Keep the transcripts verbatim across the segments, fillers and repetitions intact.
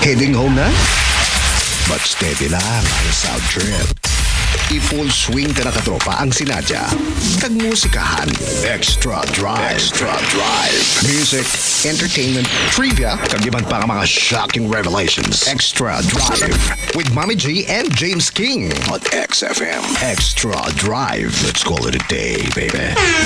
Heading home na? But steady lang ang sound trip. I-full swing ka na katropa ang sinadya. Tagmusikahan. Extra Drive. Extra Drive. Music, entertainment, trivia, kagiban pa ang mga shocking revelations. Extra Drive. With Mommy G and James King on X F M. Extra Drive. Let's call it a day, baby.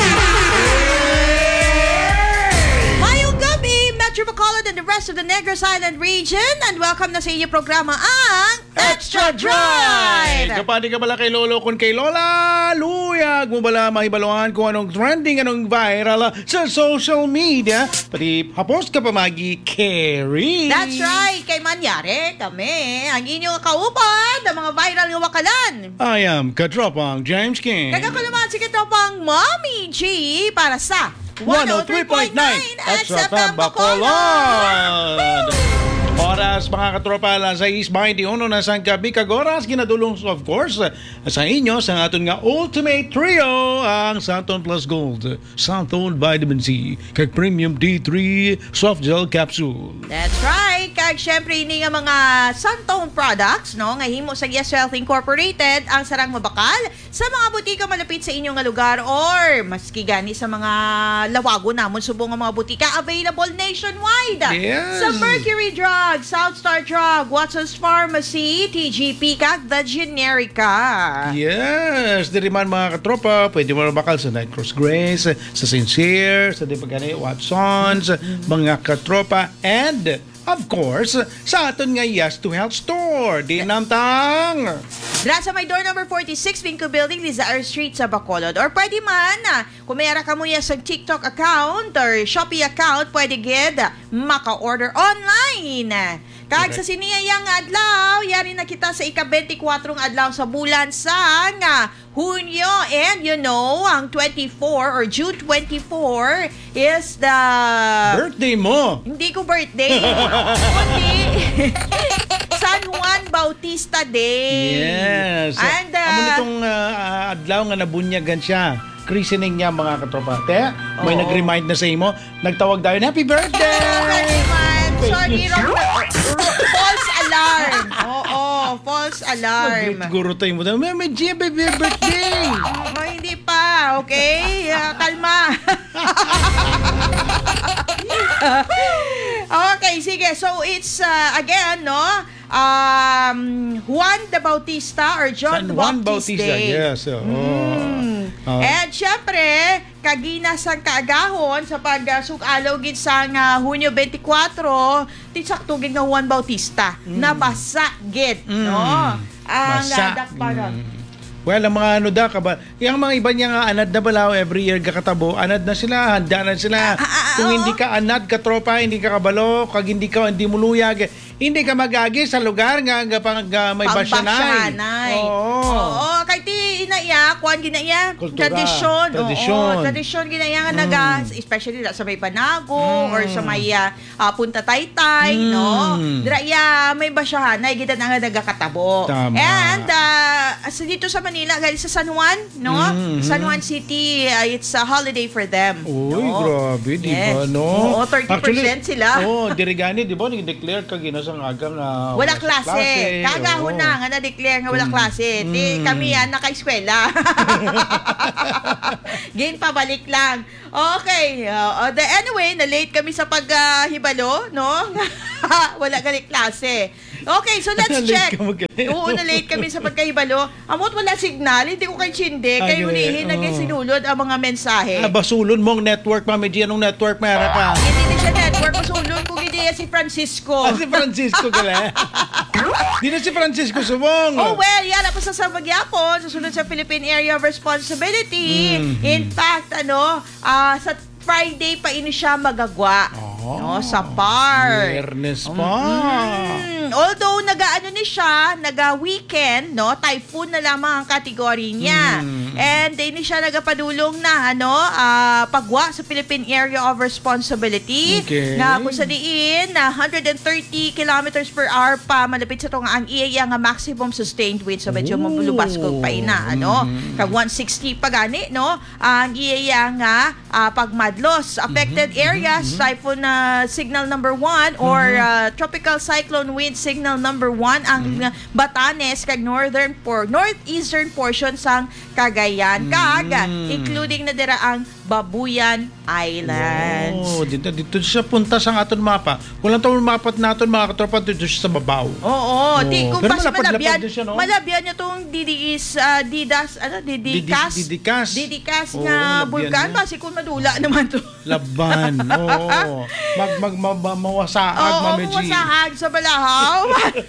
Metro Bacolod and the rest of the Negros Island region, and welcome na sa inyo programa ang Extra Drive! Kapati ka bala kay Lolo kung kay Lola, luyag mo bala mahibaluan kung anong trending, anong viral sa social media, pati hapos ka pa magi Carrie. That's right, kay Manyari kami, ang inyong kaupan ng mga viral ng wakalan. I am Katropang James King. Kagakulaman si Katropang Mommy G para sa one oh three point nine X F M Bacolod. Oras mga katropa lang sa East Bay, di uno na sang gabi kagoras, ginadulong of course sa inyo sa aton nga Ultimate Trio, ang Santon Plus Gold, Santon Vitamin C, kag Premium D three Soft Gel Capsule. That's right, kag syempre ini nga mga Santon products, no, nga himo sa Yes Health Incorporated, ang sarang mabakal sa mga butika malapit sa inyong nga lugar or maski gani sa mga lawago namon subong nga mga butika, available nationwide. Yes. Sa Mercury Drug, Southstar Drug, Watson's Pharmacy, T G P, kag The Generica. Yes, diri man mga katropa, pwede mo bakal sa Night Cross Grace, sa Sincere, sa di pagkani Watsons, mga katropa, and of course, sa aton nga Yes to Health Store, di namtang. Dra sa may door number forty-six, Vinco Building, Lizaar Street sa Bacolod. Or pwede man, kung mayara ka mo yan sa TikTok account or Shopee account, pwede gid maka-order online. Kag sa siniyayang adlaw, yari na kita sa ika-twenty-four adlaw sa bulan sang Hunyo. And you know, ang twenty-four or June twenty-four is the... Birthday mo. Hindi ko birthday. Kundi San Juan Bautista Day. Yes. And uh, amo nitong uh, adlaw nga nabunyagan siya. Christening niya mga katropa. Te, may Oo. nag-remind na sa imo. Nagtawag tayo, Happy birthday! Sorry, wrong, wrong, false alarm. Oo, false alarm. Siguro tayo mo. May, may G, baby birthday! Oh, hindi pa, okay? Uh, kalma. Okay, sige. So, it's, uh, again, no? Um, Juan de Bautista or John San Juan Baptist Bautista, Day. yes. Oh. Mm. Oh. And syempre, kagina sang kaagahon sa pagsukalaw gid sang uh, Hunyo twenty-four, tisaktugid nga Juan Bautista. Mm. Nabasa gid, Mm. no? Ang Basa. dakpa Mm. Well, ang mga ano da, kaba, yung mga iba niya nga anad na balaw, every year kakatabo, anad na sila, handa na sila. Ah, ah, ah, Kung oo. hindi ka anad, katropa, hindi ka kabalo, kag hindi ka, hindi mo luyag, hindi ka magagi sa lugar nga, nga pang nga may basyanay. Pagbasyanay. Oo. Oo, kay ti inaya, kuan ginaya, Kultura. tradisyon. Tradisyon. Oo, tradisyon ginaya nga Mm. naga, especially sa may Panago Mm. or sa may uh, Punta Taytay, Mm. no? Diraya may basyahanay gid nga nagakatabo. Tama. And uh, sa dito sa Manila, gali sa San Juan, no? Mm. San Juan City, uh, it's a holiday for them. Uy, no? grabe, di ba, Yes. no? Oo, thirty percent sila. Oo, oh, dirigani, di ba, nag-declare ka ginasang agang uh, Wala klase. Kagahon Oo. na nga na-declare nga wala Mm. klase. Di, Mm. kami yan, naka-eskwela. Gain pabalik lang. Okay. Uh, the, anyway, na-late kami sa paghibalo, no? Wala galing klase. Okay, so let's Late check. ka magaling. Oo, na-late kami sa pagkahibalo. Amot wala signal, hindi ko kay chinde. Ay, Kayo ulihin, oo. nag-sinulod ang mga mensahe. Ah, basulon mong network, Mami G, anong network mayara ka? Hindi din siya network, masulod kung hindi yan si Francisco. Ah, si Francisco gala. Di na si Francisco subong. Oh well, yan ako sa Samagyapon, susunod sa Philippine Area of Responsibility. Mhm. In fact, ano, ah, sa Friday pa ini siya magagwa. Oh, no, sa park. Biyernes pa. Mm, although naga-ano ni siya, naga-weekend, no, typhoon na lamang ang kategory niya. Mm, And hindi siya nagapadulong na ano, ah, pagwa sa Philippine Area of Responsibility. Okay. Nga kung sa diin, na one hundred thirty kilometers per hour pa malapit sa to nga ang iya nga maximum sustained wind. So medyo Oh. mabulubas ko pa ina, ano. Mhm. Kag one sixty pa gani, no? Ang iya nga ah, pagmadlos. Affected areas, typhoon na signal number one or ah, tropical cyclone wind signal number one ang ah, Batanes kag northern por northeastern portion sang Cagayan kag ah, including na dira ang Babuyan Islands. Oh, dito, dito siya punta sa aton mapa. Kung lang itong mapat natin, mga katropa, dito siya sa babaw. Oo, di kung Pero pas malapad-lapad malabyan, din siya, no? malabyan niya tong Didis, ah, Didas, ano, Didikas, Didi- Didikas. Didikas Oo, nga malabyan bulkan, niya. basi kung madula naman to. Laban. Oo. Mag, mag, mag, mag mawasaag, Oo, Mami G. masahag sa balahaw.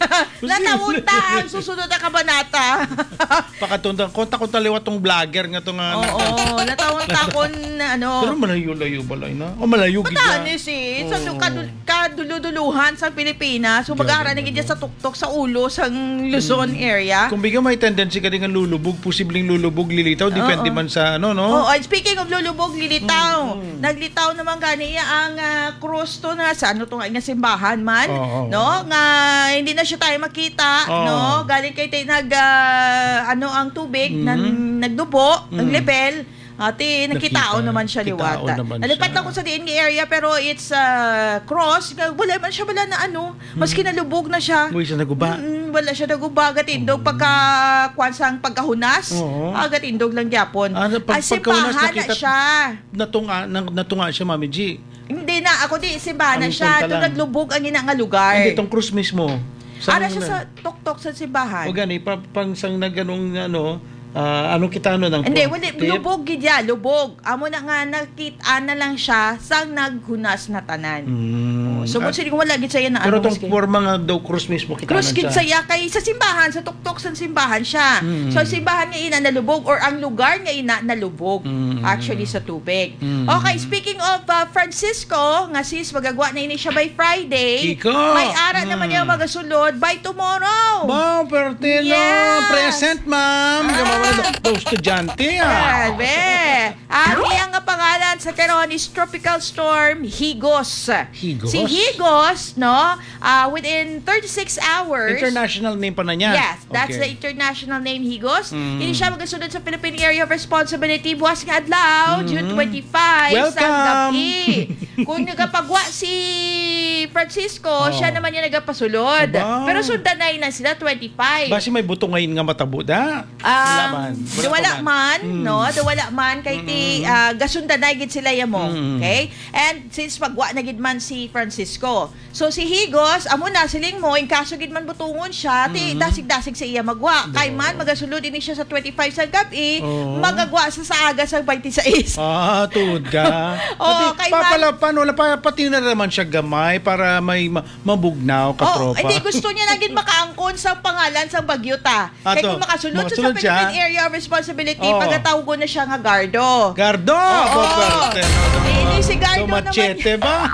Natawunta ang susunod na kabanata. Pakatundang, konta-konta liwat tong vlogger nga to nga. Oo, natawunta ko na ano. Pero malayo-layo balay na. O malayo gid. Matanis eh. Sa Oo. kadul- kaduluduluhan sa Pilipinas. So mag-aara na gid sa tuktok sa ulo sa Luzon area. Kung bigyan may tendency ka din nga lulubog, posibleng lulubog, lilitaw, depende Oo. man sa ano, no? Oh, and speaking of lulubog, lilitaw. Naglitaw naman ganiya ang ah, cruise to na sa ano to nga nga simbahan man, Oo. no? Nga hindi na siya tayo makita, Oo. no? Galing kay tay nag ah, ano ang tubig, nan, nagdubo, ang level. Ate, nakitaon Nakita. naman siya Kitaon liwata. naman Nalipat siya. lang ko sa D N A area pero it's uh, cross. Wala man siya wala na ano. Maski nalubog na siya. Uy, siya naguba. Mm, wala siya naguba. Gatindog pagka kwansang pagkahunas. Oo. Ah, gatindog lang gyapon. Ah, pag- Ah, pagkahunas simbahan na nakita- siya. Natunga, nang- natunga siya, Mami G. Hindi na. Ako di simbahan na Ang siya. punta Ito lang. naglubog ang ina nga lugar. Hindi, itong cruise mismo. Ara siya sa tuktok sa simbahan. O gani, pa, pang sang na ganong ano, ah, anong kita ano ng Hindi, pro- wala, tip? lubog gidya, lubog. Amo na nga nakita na lang siya sang naghunas na tanan. Mm. So, Ah, mo sige wala gid saya na pero ano. itong maski- forma nga daw cruise mismo kita Cross kid siya. saya kay sa simbahan, sa tuktok sa simbahan siya. Mm. So simbahan nga ina nalubog or ang lugar nga ina nalubog Mm. actually sa tubig. Mm. Okay, speaking of uh, Francisco, nga sis magagwa na ini siya by Friday. Kiko! May ara Mm. naman niya magasulod by tomorrow. Ma'am, Pertino, Yes! present, ma'am. Ah. Yung mga daw estudyante, ah. Grabe. Ang iyang nga pangalan sa karon is Tropical Storm Higos. Higos? Si Higos, no, uh, within thirty-six hours. International name pa na niya. Yes, that's the Okay. international name Higos. Mm. Hindi siya magasunod sa Philippine Area of Responsibility buwas nga adlaw, June twenty-five sa Welcome! gabi. Kung nagapagwa si Francisco, Oh. siya naman yung nagapasulod. Aba. Pero sundanay na sila twenty-five. Basi may buto ngayon nga matabo da. Wala man. Um, Wala wala pa man, Mm. no? Wala man kay ti uh, gasundanay gid sila yamo, Mm. okay? And since pagwa na gid man si Francisco. So si Higos, amo na siling mo in kaso gid man butungon siya, ti Mm. dasig-dasig sa iya magwa. Kay man magasulod ini siya sa twenty-five sa gabi, Oo. magagwa sa sa aga sa twenty-six. Ah, tuod ka. Oo, Pati, kay pa, man- pala, paano, wala pa, pati na naman siya gamay para may ma- mabugnaw, Oh, katropa. hindi gusto niya naging makaangkon sa pangalan sa bagyo ta. Kaya Ato, kung makasulod sa, sa makasulod siya. Philippine Area of Responsibility, Oo. pagkatawgo na siya nga Gardo. Gardo! Oo. Po, Pertino. Hindi, si Gardo So, machete ba?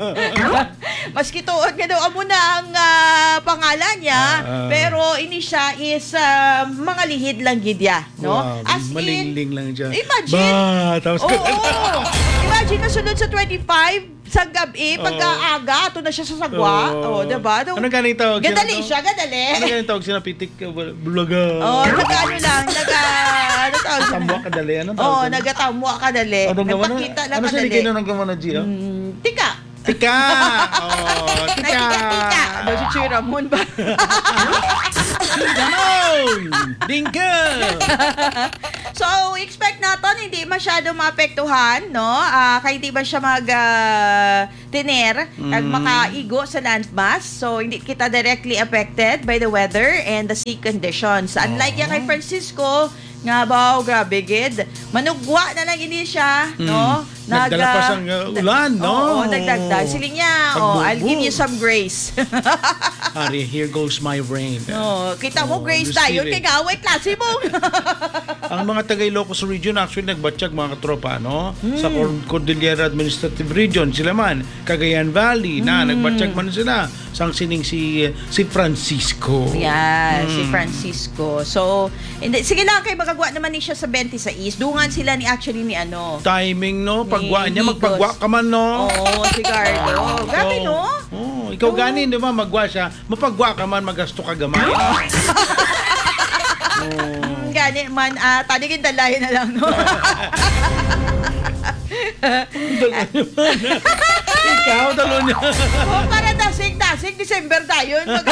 Maski tuod nga daw amo na ang ah, pangalan niya, Ah. pero ini siya is ah, mga lihid lang gid ya, no? Wow, As in, malingling lang dyan. Imagine. Ba, tapos Oo. Imagine na sunod sa twenty-five sa gabi, Oo. pagka-aga, ito na siya sa sagwa. Oo. Oh, diba? Daw- Ano galing tawag? Gadali Sino- siya, gadali. Ano ganyan tawag siya na pitik? Bulaga. Oh, naga ano lang, naga, ano tawag siya? Tambwa ka dali. Anong tawag? Oh, doon? nagatamwa ka dali. Anong gawa na? Nagpakita lang Ano ka siya dali. ligay na ng gawa na G? ah? Hmm, tika. Tika! Oh, tika! Nagtika-tika. Ano si Chiramon ba? Ganon! Dingka! So, expect natin hindi masyado maapektuhan, no? Ah, kaya hindi ba siya mag ah, tiner at Mm. makaigo sa landmass. So, hindi kita directly affected by the weather and the sea conditions. Unlike yan kay Francisco, nga ba, oh, grabe gid. Manugwa na lang ini siya, no? Mm. Nagdala pa ah, siyang, uh, ulan, no? Oo, nagdagdag. Siling niya, oh, I'll give you Pagbubog. some grace. Ari, here goes my brain. Oh, kita mo, Oh, Grace Lucille. tayo, kay Gaway, klase mo. Ang mga taga Ilocos Region actually nagbatsyag mga katropa, no? Hmm. Sa Cor- Cordillera Administrative Region, sila man, Cagayan Valley, na Hmm. nagbatsyag man sila. Sang sining si si Francisco. Yan, si Mm. Francisco. So, hindi, sige lang kayo, magagawa naman ni siya sa twenty-six. Dungan sila ni actually ni ano. Timing, no? Pagwa Ni niya, Higos. magpagwa ka man, no? Oo, si Gardo. Grabe, Oo. no? Oo, ikaw Oo. ganin, di ba? Magwa siya. Mapagwa ka man, magasto ka gamay. Mm, gani man, ah, taligin dalahin na lang, no? Ikaw, talo niya. Oh, para dasig-dasig, December tayo. Mag-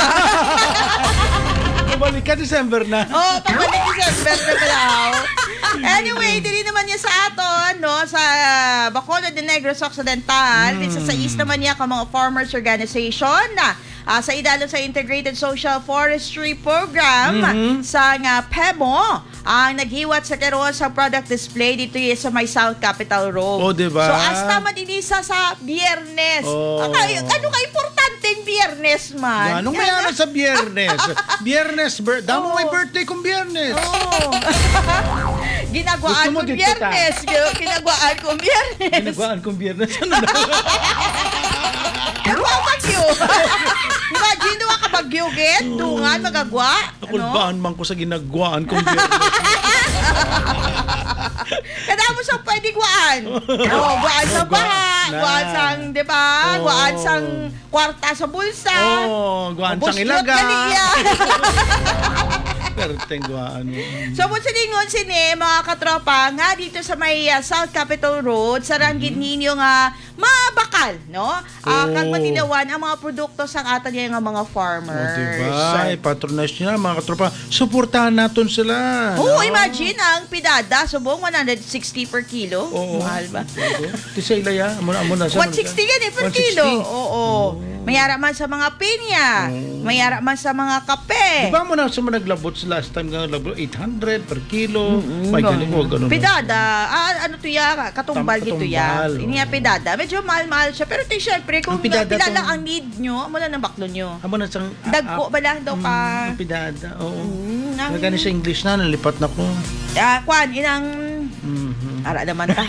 Balik ka December na. oh, pagbalik December na pala. Anyway, dili naman niya sa aton, no, sa Bacolod de Negros Occidental, mm. sa East naman niya ka mga farmers organization na ah, sa idalo sa Integrated Social Forestry Program Mhm. sa nga P E M O ang naghiwat sa karon sa product display dito y sa may South Capitol Road. Oh, diba? So hasta man inisa sa Biyernes. Oh. Ang, ano ka importanteng Biyernes man? Anong mayaman sa biyernes? Biyernes, ber- damo Oo. may birthday kong biyernes. Oh. Ginagwaan Gusto mo kong dito, Biyernes. Gi- Ginagwaan kong Biyernes. Ginagwaan kong biyernes. Ano na? Ano ang bagyo? Imagine, doon ka bagyo, get? Dungan, magagwa. Ano? Nakulbaan man ko sa ginagwaan kong biyernes. Kada mo siyang pwede gwaan. Oh, gwaan sa baha, Na. gwaan sang, di ba? Oh. Gwaan sang kwarta sa bulsa. Oh, gwaan Buslot sang ilaga. kaliya. Perteng gwaan mo. So, kung siningon sini, mga katropa, nga dito sa may uh, South Capitol Road, sa ranggit ninyo nga mabakal, no? Ah, Oh. kag matinawan ang mga produkto sa aton nga mga farmers. Oh, diba? Ay, patronage nila, mga katropa. Suportahan natin sila. Oo, no? imagine ang pidada, subong one hundred sixty per kilo. Oo. Mahal ba? Tisa ilaya. Amo na, amo na. one sixty yan eh, per one sixty. kilo. Oo. Mayara man sa mga pinya. Oh. Mayara man sa mga kape. Di ba mo na sa mga naglabot sa last time nga naglabot eight hundred per kilo? Mm, May galing mo, ganun. Pidada, ah, ano to ya, katumbal Tam- gito ya. katumbal, Ini ya pidada, medyo mahal-mahal siya. Pero ti syempre, kung Ang pidada pila tong- lang ang need nyo, mo lang ang baklo nyo. Amo na sang... Dagko ba lang daw ka? Mm, pidada, oo. Mm, ang, Nagani sa English na, nalipat na ko. ah, kwan, inang, Mhm. ara naman ta.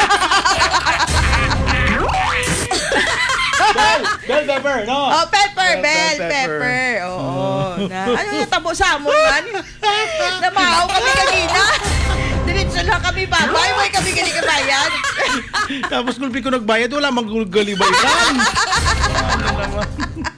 Bell, bell pepper, no? Oh, pepper, Bell bell, pepper. pepper. Oo. Na, ano yung tabo sa amon man? Namahaw kami kanina. Diretso lang kami babay. May kami kani kabayan. Tapos gulpi ko nagbayad, wala magulgalibay kan. Ano naman?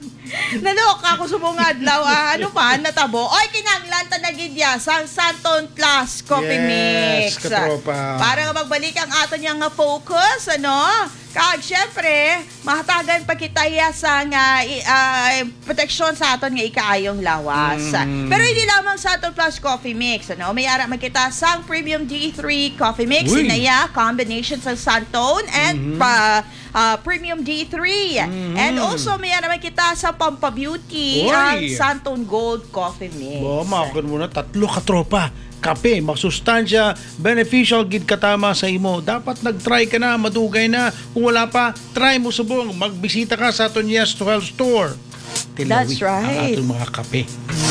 Naloka ako sumungad law. Ah, ano man, natabo. Oy, kinanglan ta na gidya sa Santon Plus Coffee Yes, Mix. katropa. Para nga magbalik ang aton yang nga focus, ano? Kag syempre, mahatagan pa kita ya sa nga i- ah, proteksyon sa aton nga ikaayong lawas. Mm. Pero hindi lamang sa aton Plus Coffee Mix, ano? May ara makita sang Premium D three Coffee Mix, Uy. inaya combination sa Santon and Mhm. pa ah, Premium D three. Mhm. And also may ara makita sa Pampa Beauty Uy. ang Santon Gold Coffee Mix. Bo, makakon mo na tatlo ka tropa. Kape, magsustansya, beneficial gid katama sa imo. Dapat nag-try ka na, madugay na. Kung wala pa, try mo subong. Magbisita ka sa aton Yes twelve store. Tilawi That's right. ang atong mga kape.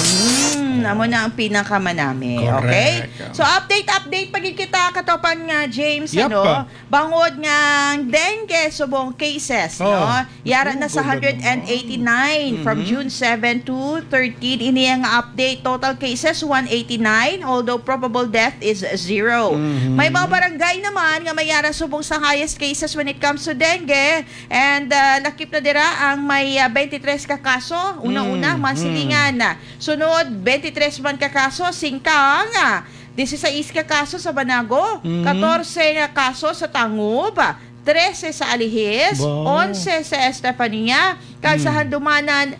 Mm, amo na ang pinakamanami. Correct. Okay? So update update pagid kita katopan nga James Yep. ano, bangod nga dengue subong cases Oh. no. Yara na sa Oh, one hundred eighty-nine from Mhm. June seventh to thirteen ini ang update total cases one eighty-nine although probable death is zero. Mhm. May mga barangay naman nga mayara subong sa highest cases when it comes to dengue and uh, nakip na dira ang may uh, twenty-three ka kaso una-una Mhm. mansilingan na. Sunod twenty-three man ka kaso singkang ah, sixteen ka kaso sa Banago, Mhm. fourteen nga kaso sa Tangub, thirteen sa Alihis, Wow. eleven sa Estefania, kag sa Handumanan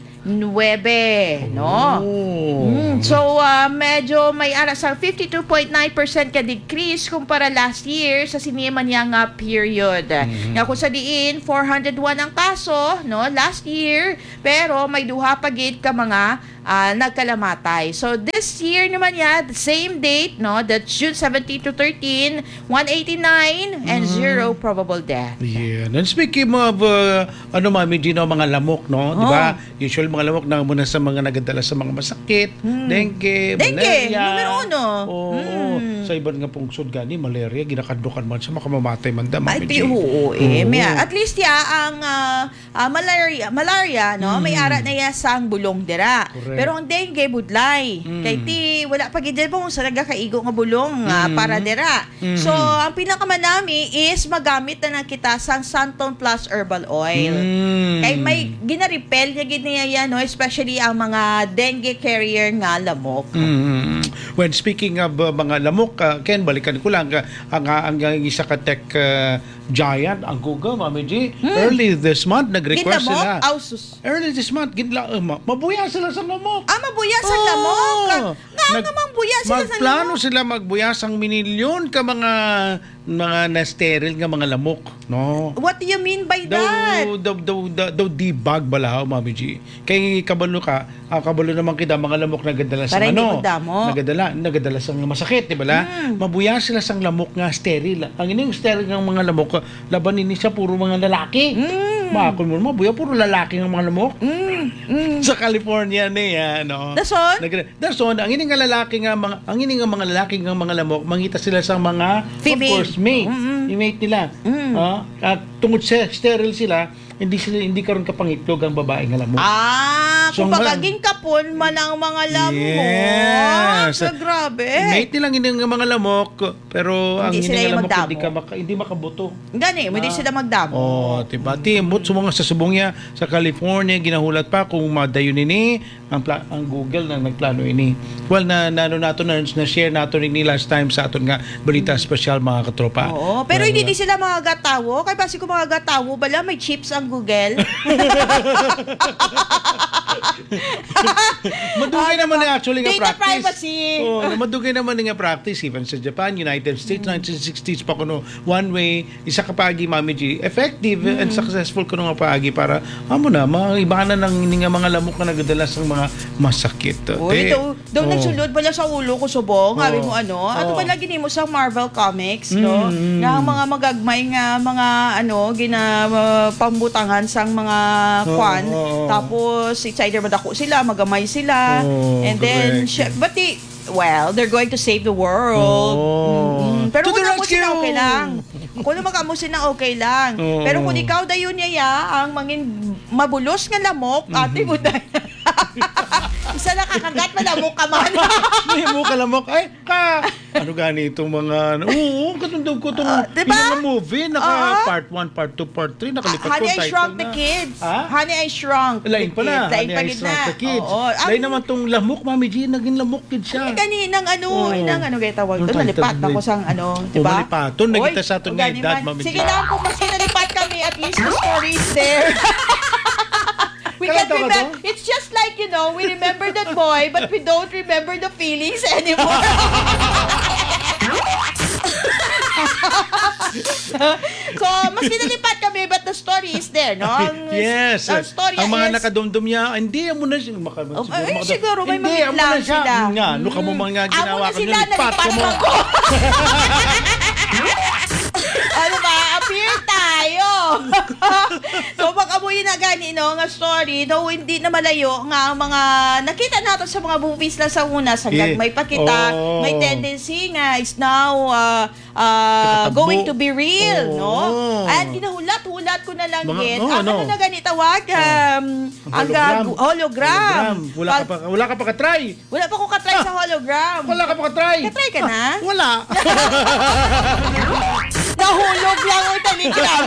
nine, no? Oh. Mm, so, uh, medyo may ara sa fifty-two point nine percent ka decrease kumpara last year sa sinima niya nga period. Nga kung sa diin, four hundred one ang kaso, no, last year, pero may duha pa gid ka mga ah, nagkalamatay. So this year naman yan, the same date, no? That's June seventeen to thirteen, one eighty-nine and zero probable death. Yeah. And speaking of, uh, ano Mami Gino, mga lamok, no? Di ba? Oh. Usual mga lamok na muna sa mga nagadala sa mga masakit, dengue, Dengue, malaria. numero uno. Oo. Mm. Sa ibang nga pong gani, malaria, ginakadukan man sa makamamatay man da, Ay, Mami G. oo, eh. Oo. May, at least ya, ang ah, ah, malaria, malaria, no? May ara na ya sang bulong dira. Correct. Pero ang dengue, budlay. Mm. Kay ti, wala pa gid po sa nagakaigo nga bulong ah, Mm. para dira. Mm. So, ang pinakamanami is magamit na ng kita sang Santon Plus Herbal Oil. Mm. Kay may ginarepel niya gid niya yan, no? Especially ang mga dengue carrier nga lamok. Mm. When speaking of uh, mga lamok, uh, Ken, balikan ko lang, uh, ang, ang, ang isa ka tech uh, giant, ang Google, Mami G, early this month, nag-request Ginlamok, sila. ausus. Early this month, ginla, uh, ma- mabuya sila sa lamok. Ah, mabuya sa Oo. lamok. Nga Nag- namang buya sila sa Magplano lamok. sila magbuyas ang minilyon ka mga mga na-sterile nga mga lamok, no? What do you mean by that? Daw, daw, daw, daw, daw debug balahaw, Mami G. Kay kabalo ka, ah, kabalo naman kita, mga lamok nagadala sa Para hindi ano. magdamo. Nagadala, nagadala sa masakit, di ba la? Mm. Mabuya sila sang lamok nga sterile. Ang ining sterile ng mga lamok, labanin ni siya puro mga lalaki. Mm. Makakul mo, mabuya puro lalaki ng mga lamok. Mm. Mm. Sa California niya, no? Dason? Nag- Dason, ang ining nga lalaki nga mga ang ining nga mga lalaki nga mga lamok, mangita sila sa mga Female. of course mate. Mm-mm. Yung mate nila. Mm. Ah, at tungod sa sterile sila, hindi sila hindi karon kapangitlog ang babae nga lamok. Ah, So, kung ang- pagaging kapon man ang mga lamok. Yes. So, grabe. Mate nilang ining nga mga lamok, pero ang Hindi sila ining nga yung lamok magdamo. hindi ka maka, hindi makabuto. Gani, hindi Ah. sila magdamo. Oh, diba? Timot sumanga sa subong niya sa California, ginahulat pa kung madayon ini ang pla- ang Google na nagplano ini. Well, na nano nato na, na share nato ni last time sa aton nga balita special mga katropa. Oo, pero Well, hindi di sila mga gatawo. Kaya basi kung mga gatawo, bala may chips ang Google. madugay naman nga actually nga Data practice. privacy. Oh, na madugay naman nga practice even sa Japan, United States, nineteen sixties pa kuno one way isa ka paagi Mami G, effective and successful kuno nga paagi para amo na maibanan ng ini nga mga lamok na nagadala sa mga masakit. Uy, Te- daw, daw oh. nagsulod bala sa ulo ko subong. Sabi Oh. mo ano, ato Oh. pala gini mo sa Marvel Comics, no? Mm. Na ang mga magagmay nga mga ano, gina uh, pambutangan sang mga Oh, kwan. oh, oh. Tapos it's either madako sila, magamay sila. Oh, and then, correct. sy- but the, well, they're going to save the world. Oh. Mm-mm. Pero To kung the namusin na rescue! okay lang. Kung makamusin na okay lang. Oo. Pero kung ikaw dayon niya ya, ang mangin mabulos nga lamok, ate mo dahil. Isa na kakagat, malamok ka man. May mo ka lamok. Ay, ka! Ano gani itong mga... Oo, katundog ko itong Ah, diba? yung mga movie. Naka Oo. part one, part two, part three. Nakalipat ko Honey, I title Shrunk na. the Kids. Ha? Honey, I Shrunk Lain the pala. Kids. Lain Honey, pa I gid Shrunk na. the Kids. Oo. Lain naman tong lamok, Mami G. Naging lamok kid siya. Ay, gani, nang ano, Oo. inang ano kaya tawag Yung doon, nalipat title ako blade. sang ano, Oo, di ba? malipaton. Nagita Oy, sa aton o nga gani edad, man. Mami G. Sige lang, kung mas nalipat kami, at least the story is there. We can Kalata ka remember, to? it's just like, you know, we remember that boy, but we don't remember the feelings anymore. So, mas nilipat kami, but the story is there, no? Ang, Yes. Ang story Ang mga is, nakadumdum niya, hindi mo na siya. Maka, Oh, siguro, ay, maka- siguro may hindi, mga amo na plan siya. sila. Nga, ano ka mo Mm. mga Amo ginawa na ka sila, niya, lipat nalipat ka mo. ako. Ano ba? Appear tayo. So, pag amoy na gani, no, nga story, though hindi na malayo, nga ang mga, nakita natin sa mga movies lang sa una, sa Yeah. may pakita, Oh. may tendency nga is now uh, uh, Nakatakbo. going to be real, Oh. no? At ginahulat-hulat ko na lang Mga- din. oh, ang ano ano? na gani tawag? Um, ang hologram. gag- hologram. Wala ka pa, wala ka pa ka-try. Wala pa ko katry sa hologram. Wala ka pa ka-try. Katry ka na? Wala. Nahulog lang ang telegram.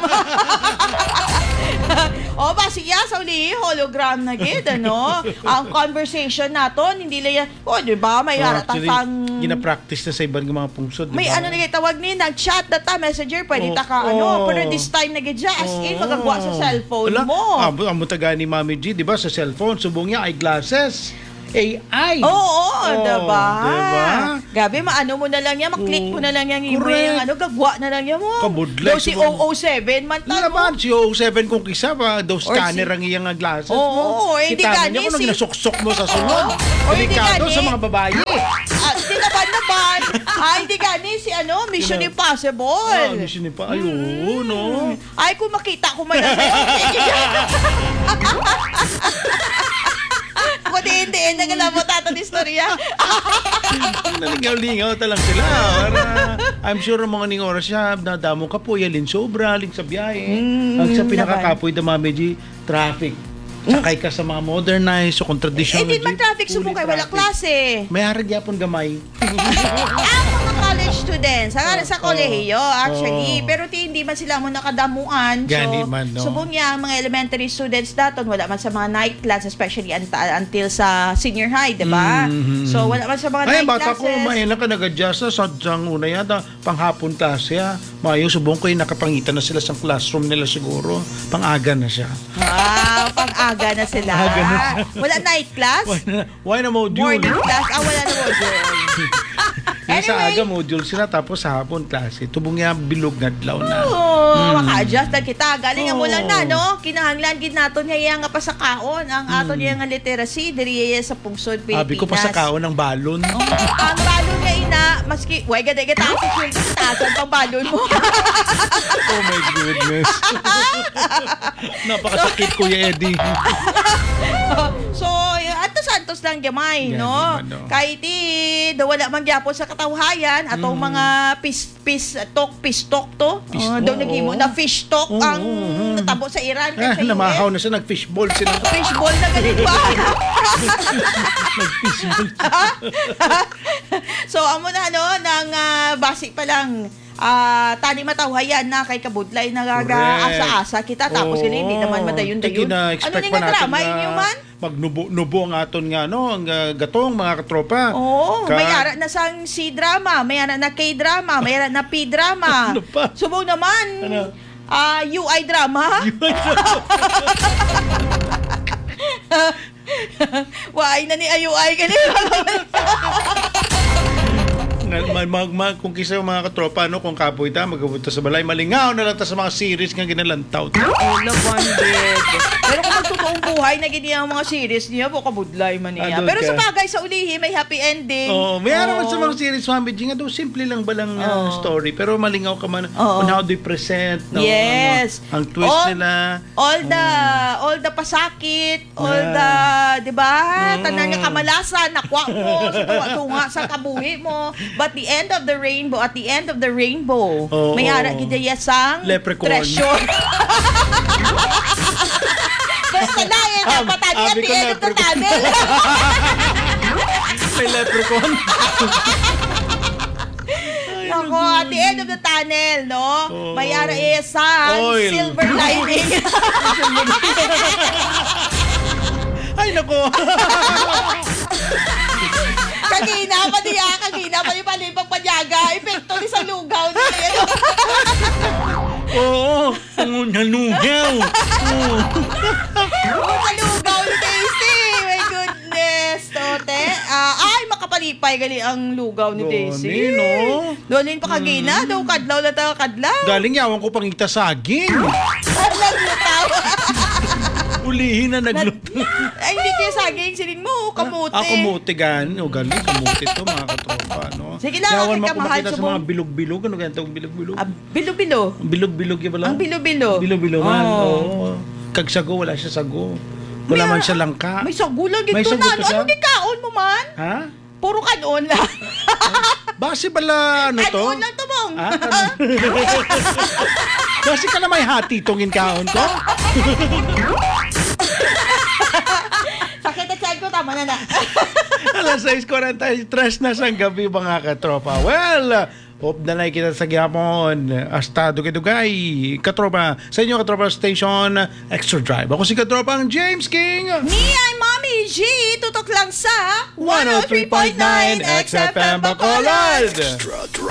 O ba siya sa uli hologram na gid ano ang conversation naton hindi lang yan oh di ba may Oh, haratang actually, pang gina-practice na sa ibang mga pungsod. di may ba? ano na tawag ni nag-chat data messenger pwede Oh, ta ka oh. ano pero this time na gid siya as in Oo. magagawa sa cellphone Wala. mo. Ah, bu- amo taga ni Mami G, di ba, sa cellphone, subong niya eyeglasses. A I. Oo, oh, diba? diba? Gabi, maano mo na lang yan, maklik mo na lang yan, yung Correct. yung ano, gagwa na lang yan mo. Kabudlay Daw si siguro. double oh seven man talo. Laban, si oh seven kung kisa pa, daw Or scanner si- ang iyang nga glasses Oo, mo. eh, hindi Kita gani niya kung si- ginasuksok mo sa sunod. Oo. Or hindi Delikado gani- sa mga babae. Ah, hindi naman naman. Ah, hindi gani si ano, Mission Sino? Impossible. Ah, mission pa. Ay, oo, no. Ay, kung makita ko man na sa'yo. Kung di, hindi, nagalabot ato ni istorya. Nalingaw-lingaw talang sila. Para, I'm sure ang mga ning oras siya, nadamo ka po, yalin sobra, ling sa biyahe. Mm, ang sa pinakakapoy, damamedji, traffic. Sakay ka sa mga modernized o kung Eh, traditional. di man traffic sumo kay wala klase. May harag yapon gamay. Ang mga college students, ang sa kolehiyo actually, Oh. pero ti hindi man sila mo nakadamuan. Gani So, man, no? subong niya ang mga elementary students daton wala man sa mga night class, especially anta- until sa senior high, 'di ba? Mhm. So wala man sa mga Ay, night bata classes. ko, mahina ka nag-adjust na sa sang una yata, panghapon klase ha. Mayo, subong ko yung nakapangitan na sila sa classroom nila siguro. Pang-aga na siya. Ah, pag-aga na sila. Aga na siya. Wala night class? Why na, why na module? Morning class? Ah, wala na module. Yung sa Anyway. aga module sila, tapos sa hapon klase. Tubong niya bilog na adlaw na. Oo, Mm. maka-adjust na kita. Galing mo Oo. lang na, no? Kinahanglan gid naton niya nga pa sa kaon. Ang aton niya nga literacy, diri iya sa pungsod Pilipinas. Abi ko pa sa kaon ng balon. Ang balon nga ina, maski, way gada gata ako yung tasan pang balon mo. Oh my goodness. Napakasakit, Kuya Eddie. So, ato santos lang gamay, Yan, no? di man, no? Kahit ti, daw wala man gyapon sa katawhayan, atong Mm. mga pis, pis, talk, pis talk to. Pis- Uh, daw oo. naghimo na fish talk Oo, ang oo. natabo sa Iran. Ah, Sa U S. namahaw na siya, nag-fishball sila. Fishball na ganit ba? Nag-fishball. So, amo na, no, nang ah, basic pa lang, ah, tani matawhayan na kay kabudlay na asa-asa kita. Tapos Oo. ganun, hindi naman madayon-dayon. Ano Kina-expect ni pa nga natin drama, na inyo man? magnubo-nubo ang aton nga, no? Ang ah, gatong, mga katropa. Oo, Ka- may ara na sang C-drama, may ara na K-drama, may ara na P-drama. Ano pa? Subong naman, Ano? ah, U I drama. Why na ni I U I kanina. Mag, mag, mag, mag, kung kisa yung mga katropa, no? Kung kapoy ta, magkapunta sa balay, malingaw na lang ta sa mga series nga ginalantaw. Oh, labanded. Pero kung magtotoong buhay, naging ang mga series niya, buka budlay man niya. Andun Pero ka. sa bagay, sa ulihi, may happy ending. Oh, may araw man sa Oo. mga series, Mami G, nga daw, simple lang ba lang uh, Oo. story, pero malingaw ka man Oo. on how they present, no? Yes. Ang, ang twist All- nila. All the, all the pasakit, all Yeah. the, di ba? Mm. Tanan nga kamalasan, nakwa mo, sa tuwa-tunga sa kabuhi mo. But the end of the rainbow, at the end of the rainbow, Oo. may ara gidya sang Leprechaun. treasure. Basta na yun, Ah, dapat at abi the ko end of the leprechaun. tunnel. May leprechaun. Ako, at the end of the tunnel, no? Oo. May ara isang Oil. silver lining. Ay, nako. Kagina pa niya, kagina pa niya palibang panyaga. Epekto ni sa lugaw niya. Oo. Ang nalugaw. Oo. Oh, sa lugaw ni Daisy. My goodness. Tote. Ah, ay, makapalipay gali ang lugaw ni Daisy. Gani, no? Dolin pa kagina. Daw kadlaw na tayo kadlaw. Galing yawan ko pang itasagin. Ang naglutaw. Ulihin na nagluto. Ay, hindi kaya saging. Siling mo, kamuti. Ako muti gan. O galing kamuti to mga katropa, no? Sige lang, Yawan aking mo kamahal, kumakita sa subong. mga bilog-bilog. Ano ganito ang bilog-bilog? Ah, bilo-bilo. Ang bilog-bilog yung wala? Ang bilo-bilo. Bilo-bilo man. Oo. Oo. Kag sago, wala siya sago. Wala May man ara- siya langka. May sagulag May ito sagot na. ka Ano, siya? ano di kaon mo man? Ha? Puro kanon lang. Base bala ano to? Kanon lang to mong. Ha? Base ka na may hati tongin kaon ko? Sakit at saan ko, tama na na. Alas sais forty-three na sa gabi mga katropa. Well, hope na lang kita sa gyapon. Hasta dugay-dugay. Katropa, sa inyo katropa station, Extra Drive. Ako si katropang James King. Me ay Mommy G. Tutok lang sa one oh three point nine X F M Bacolod. Extra Drive.